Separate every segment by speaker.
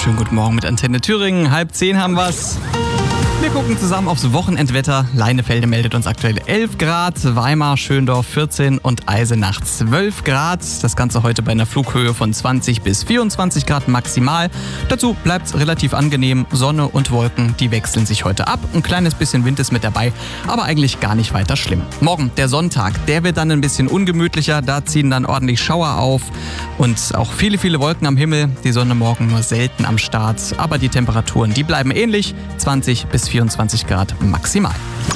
Speaker 1: Schönen guten Morgen mit Antenne Thüringen. 9:30 haben wir's. Wir gucken zusammen aufs Wochenendwetter. Leinefelde meldet uns aktuell 11 Grad, Weimar, Schöndorf 14 und Eisenach 12 Grad. Das Ganze heute bei einer Flughöhe von 20 bis 24 Grad maximal. Dazu bleibt es relativ angenehm. Sonne und Wolken, die wechseln sich heute ab. Ein kleines bisschen Wind ist mit dabei, aber eigentlich gar nicht weiter schlimm. Morgen, der Sonntag, der wird dann ein bisschen ungemütlicher. Da ziehen dann ordentlich Schauer auf und auch viele, viele Wolken am Himmel. Die Sonne morgen nur selten am Start, aber die Temperaturen, die bleiben ähnlich. 20 bis 24 Grad maximal.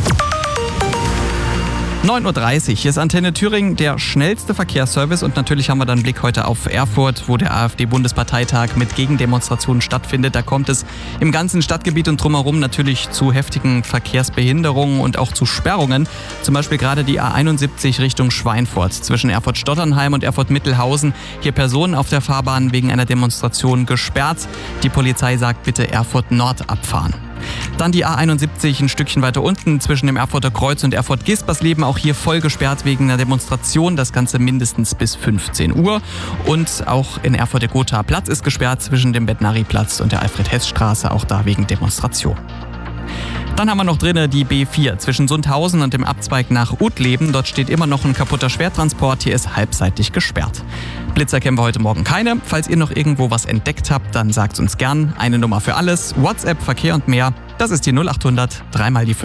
Speaker 1: 9:30 Uhr, hier ist Antenne Thüringen, der schnellste Verkehrsservice, und natürlich haben wir dann einen Blick heute auf Erfurt, wo der AfD-Bundesparteitag mit Gegendemonstrationen stattfindet. Da kommt es im ganzen Stadtgebiet und drumherum natürlich zu heftigen Verkehrsbehinderungen und auch zu Sperrungen. Zum Beispiel gerade die A71 Richtung Schweinfurt zwischen Erfurt-Stotternheim und Erfurt-Mittelhausen. Hier Personen auf der Fahrbahn wegen einer Demonstration gesperrt. Die Polizei sagt, bitte Erfurt Nord abfahren. Dann die A71 ein Stückchen weiter unten zwischen dem Erfurter Kreuz und Erfurt-Gespersleben, auch hier voll gesperrt wegen einer Demonstration, das Ganze mindestens bis 15 Uhr. Und auch in Erfurt der Gothaer Platz ist gesperrt zwischen dem Betnari-Platz und der Alfred-Hess-Straße, auch da wegen Demonstration. Dann haben wir noch drin die B4 zwischen Sundhausen und dem Abzweig nach Utleben. Dort steht immer noch ein kaputter Schwertransport. Hier ist halbseitig gesperrt. Blitzer kennen wir heute Morgen keine. Falls ihr noch irgendwo was entdeckt habt, dann sagt uns gern. Eine Nummer für alles. WhatsApp, Verkehr und mehr. Das ist die 0800 3 mal die 5.